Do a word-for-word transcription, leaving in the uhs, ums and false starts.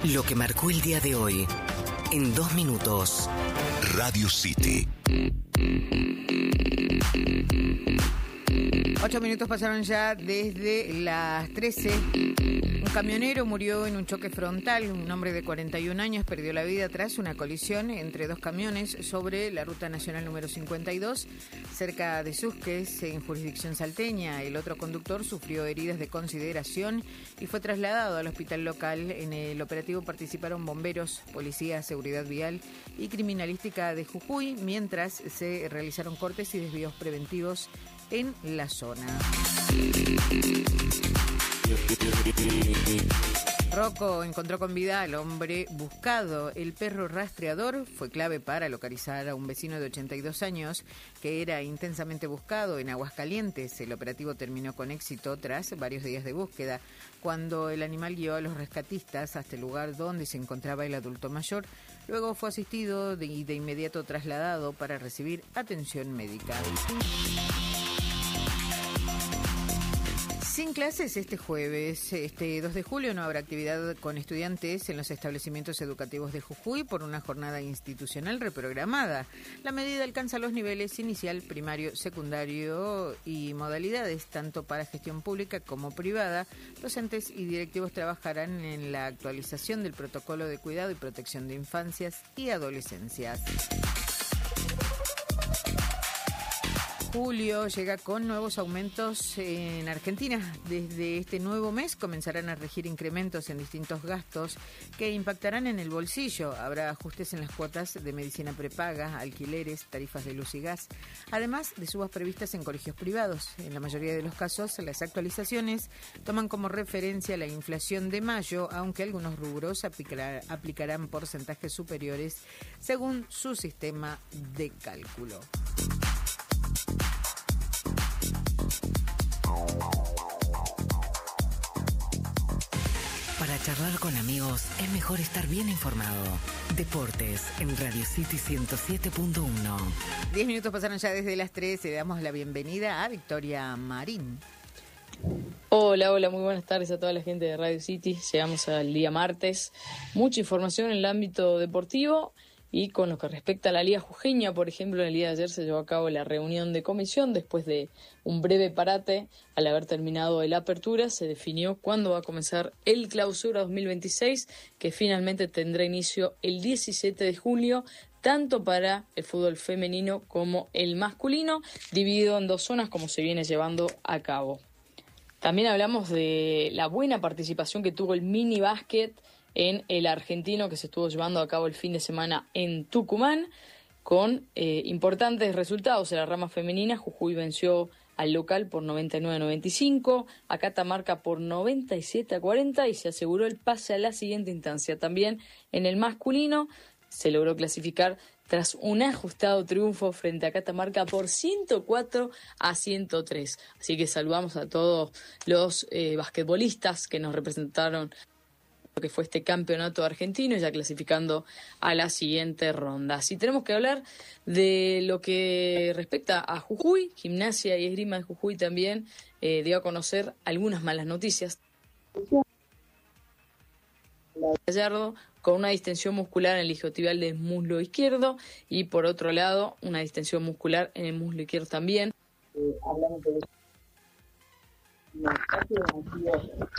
Lo que marcó el día de hoy en dos minutos. Radio City. Ocho minutos pasaron ya desde las trece. Un camionero murió en un choque frontal. Un hombre de cuarenta y un años perdió la vida tras una colisión entre dos camiones sobre la ruta nacional número cincuenta y dos, cerca de Susques, en jurisdicción salteña. El otro conductor sufrió heridas de consideración y fue trasladado al hospital local. En el operativo participaron bomberos, policía, seguridad vial y criminalística de Jujuy, mientras se realizaron cortes y desvíos preventivos en la zona. Rocco encontró con vida al hombre buscado. El perro rastreador fue clave para localizar a un vecino de ochenta y dos años que era intensamente buscado en Aguascalientes. El operativo terminó con éxito tras varios días de búsqueda. Cuando el animal guió a los rescatistas hasta el lugar donde se encontraba el adulto mayor, luego fue asistido y de inmediato trasladado para recibir atención médica. Sin clases este jueves, este dos de julio, no habrá actividad con estudiantes en los establecimientos educativos de Jujuy por una jornada institucional reprogramada. La medida alcanza los niveles inicial, primario, secundario y modalidades tanto para gestión pública como privada. Docentes y directivos trabajarán en la actualización del protocolo de cuidado y protección de infancias y adolescencias. Julio llega con nuevos aumentos en Argentina. Desde este nuevo mes comenzarán a regir incrementos en distintos gastos que impactarán en el bolsillo. Habrá ajustes en las cuotas de medicina prepaga, alquileres, tarifas de luz y gas, además de subas previstas en colegios privados. En la mayoría de los casos, las actualizaciones toman como referencia la inflación de mayo, aunque algunos rubros aplicará, aplicarán porcentajes superiores según su sistema de cálculo. Para charlar con amigos es mejor estar bien informado. Deportes en Radio City ciento siete punto uno. Diez minutos pasaron ya desde las tres y le damos la bienvenida a Victoria Marín. Hola, hola, muy buenas tardes a toda la gente de Radio City. Llegamos al día martes. Mucha información en el ámbito deportivo. Y con lo que respecta a la Liga Jujeña, por ejemplo, en el día de ayer se llevó a cabo la reunión de comisión. Después de un breve parate, al haber terminado el apertura, se definió cuándo va a comenzar el clausura dos mil veintiséis, que finalmente tendrá inicio el diecisiete de julio, tanto para el fútbol femenino como el masculino, dividido en dos zonas como se viene llevando a cabo. También hablamos de la buena participación que tuvo el mini básquet en el argentino que se estuvo llevando a cabo el fin de semana en Tucumán, con eh, importantes resultados. En la rama femenina, Jujuy venció al local por noventa y nueve a noventa y cinco, a Catamarca por noventa y siete a cuarenta y se aseguró el pase a la siguiente instancia. También en el masculino se logró clasificar tras un ajustado triunfo frente a Catamarca por ciento cuatro a ciento tres. Así que saludamos a todos los eh, basquetbolistas que nos representaron que fue este campeonato argentino, ya clasificando a la siguiente ronda. Si tenemos que hablar de lo que respecta a Jujuy, Gimnasia y Esgrima de Jujuy también eh, dio a conocer algunas malas noticias. Gallardo con una distensión muscular en el isquiotibial del muslo izquierdo y por otro lado una distensión muscular en el muslo izquierdo también. Eh, hablamos de